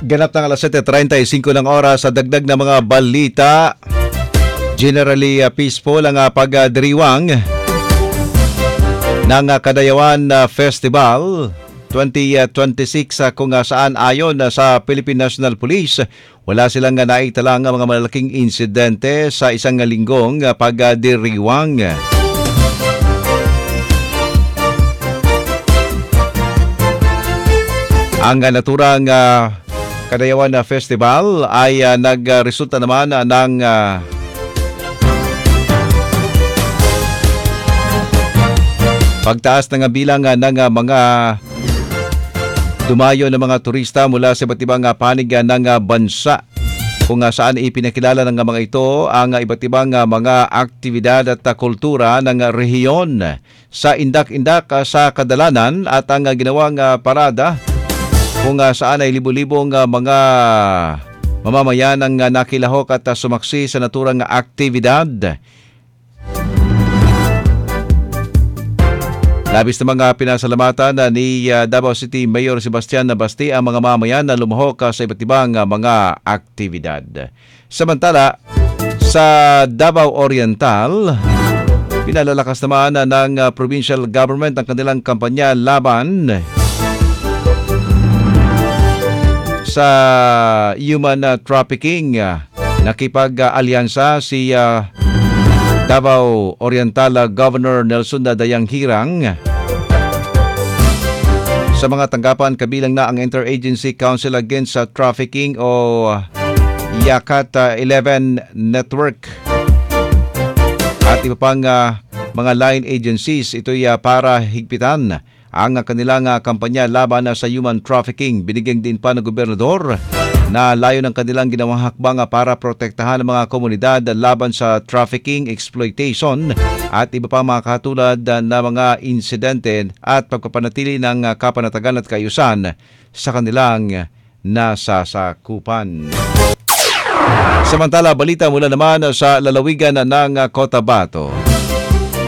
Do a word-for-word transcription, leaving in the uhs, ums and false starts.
Ganap ng alas siyete treinta y cinco ng oras sa dagdag na mga balita. Generally uh, peaceful ang uh, pagdiriwang ng uh, Kadayawan uh, Festival twenty twenty-six uh, kung uh, saan ayon uh, sa Philippine National Police, wala silang uh, naitalang uh, mga malaking insidente sa isang uh, linggong uh, pagdiriwang. Ang uh, naturang uh, Kadayawan uh, Festival ay uh, nagresulta naman uh, ng uh, pagtaas ng bilang uh, ng uh, mga dumayo ng mga turista mula sa iba't ibang uh, panig uh, ng uh, bansa, kung uh, saan ipinakilala ng uh, mga ito ang uh, iba't ibang uh, mga aktibidad at uh, kultura ng uh, rehiyon sa indak-indak uh, sa kadalanan, at ang uh, ginawang uh, parada kung uh, saan ay libo-libong uh, mga mamamayan ang uh, nakilahok at uh, sumaksi sa naturang aktibidad. Labis na mga pinasalamatan uh, ni uh, Davao City Mayor Sebastian Basti ang mga mamamayan na lumahok uh, sa iba't ibang uh, mga aktibidad. Samantala, sa Davao Oriental, pinalalakas naman uh, ng uh, provincial government ang kanilang kampanya laban sa human uh, trafficking. Uh, nakipag-alyansa si uh, Davao Oriental uh, Governor Nelson Dayang Hirang sa mga tanggapan, kabilang na ang Interagency Council Against uh, Trafficking o Yakat uh, eleven Network at iba pang uh, mga line agencies. Ito'y uh, para higpitan ang uh, kanilang uh, kampanya laban uh, sa human trafficking. Binigyan din pa ng gobernador na layo ng kanilang ginawang hakbang para protektahan ang mga komunidad laban sa trafficking, exploitation at iba pa mga katulad na mga insidente at pagpapanatili ng kapanatagan at kaayusan sa kanilang nasasakupan. Samantala, balita mula naman sa lalawigan ng Cotabato.